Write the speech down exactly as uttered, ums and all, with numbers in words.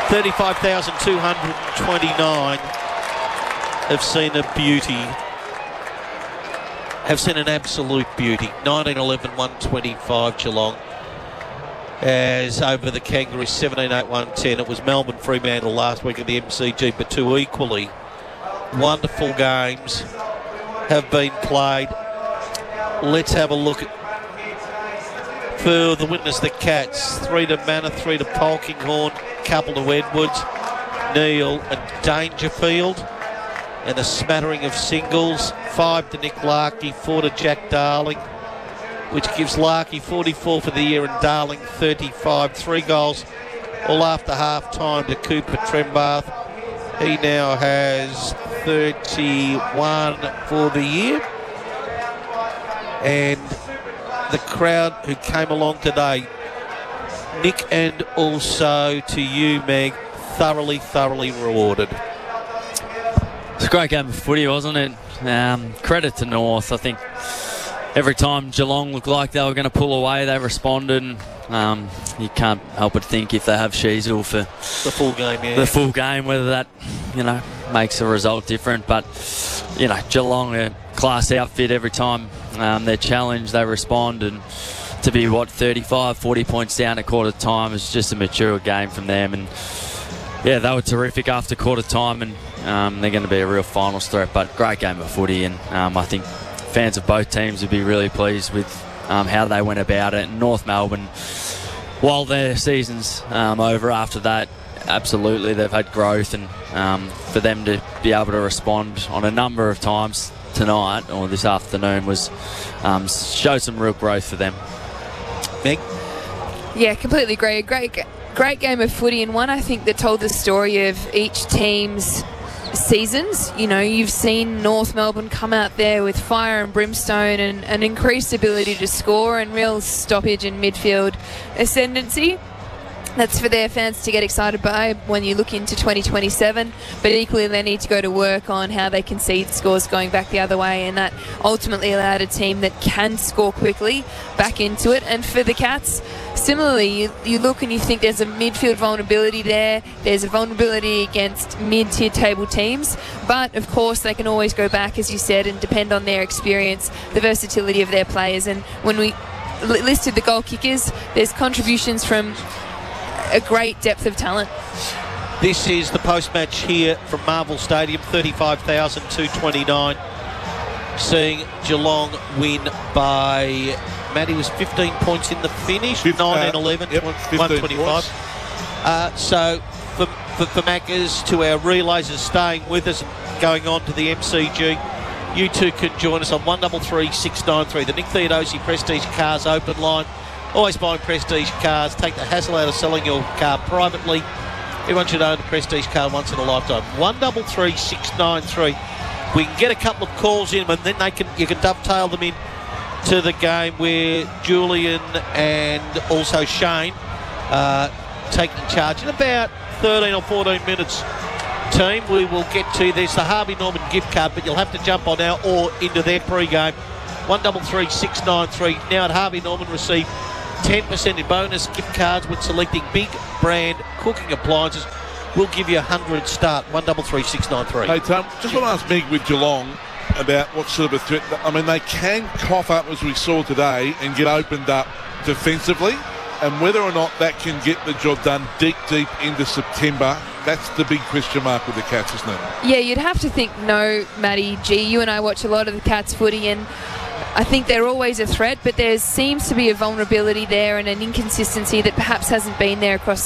thirty-five thousand two hundred twenty-nine have seen a beauty. Have seen an absolute beauty. nineteen eleven one twenty-five Geelong. As over the Kangaroos seventeen eight one ten. It was Melbourne Fremantle last week at the M C G, but two equally wonderful games have been played. Let's have a look at for the witness, the Cats. Three to Manor, three to Polkinghorne, couple to Edwards, Neale and Dangerfield, and a smattering of singles. Five to Nick Larkey, four to Jack Darling, which gives Larkey forty-four for the year and Darling thirty-five. Three goals all after half time to Cooper Trembath. He now has thirty-one for the year. And the crowd who came along today, Nick, and also to you, Meg, thoroughly, thoroughly rewarded. It's a great game of footy, wasn't it? Um, credit to North. I think every time Geelong looked like they were going to pull away, they responded. And, um, you can't help but think if they have Sheasel for the full game, yeah. the full game, whether that, you know, makes the result different. But, you know, Geelong, a class outfit every time um, they're challenged, they respond. And to be, what, thirty-five, forty points down at quarter time is just a mature game from them. And, yeah, they were terrific after quarter time, and um, they're going to be a real finals threat. But great game of footy, and um, I think fans of both teams would be really pleased with um, how they went about it. North Melbourne, while their season's um, over after that, absolutely they've had growth, and um, for them to be able to respond on a number of times tonight or this afternoon was um, showed some real growth for them. Meg? Yeah, completely agree. Great, great game of footy, and one I think that told the story of each team's seasons. You know, you've seen North Melbourne come out there with fire and brimstone and an increased ability to score and real stoppage and midfield ascendancy. That's for their fans to get excited by when you look into twenty twenty-seven, but equally they need to go to work on how they concede scores going back the other way, and that ultimately allowed a team that can score quickly back into it. And for the Cats, similarly, you, you look and you think there's a midfield vulnerability there, there's a vulnerability against mid-tier table teams, but of course they can always go back, as you said, and depend on their experience, the versatility of their players. And when we li- listed the goal kickers, there's contributions from a great depth of talent. This is the post-match here from Marvel Stadium, thirty-five thousand two hundred twenty-nine, seeing Geelong win by, Matty, was fifteen points in the finish, nineteen eleven, uh, yep, one twenty-five. Uh, so for, for, for Maccas, to our relays is staying with us and going on to the M C G, you two can join us on one three three six nine three, the Nick Theodosi Prestige Cars open line. Always buying Prestige cars. Take the hassle out of selling your car privately. Everyone should own a Prestige car once in a lifetime. one three three six nine three. We can get a couple of calls in, and then they can you can dovetail them in to the game where Julian and also Shane uh, taking charge in about thirteen or fourteen minutes. Team, we will get to there's the Harvey Norman gift card, but you'll have to jump on now or into their pre-game. one three three six nine three. Now at Harvey Norman, receive ten percent in bonus gift cards when selecting big brand cooking appliances. We'll give you a hundred start. one three three six nine three. Hey Tom, just want to ask Meg with Geelong about what sort of a threat. I mean, they can cough up, as we saw today, and get opened up defensively, and whether or not that can get the job done deep, deep into September. That's the big question mark with the Cats, isn't it? Yeah, you'd have to think no, Matty G. You and I watch a lot of the Cats footy, and I think they're always a threat, but there seems to be a vulnerability there and an inconsistency that perhaps hasn't been there across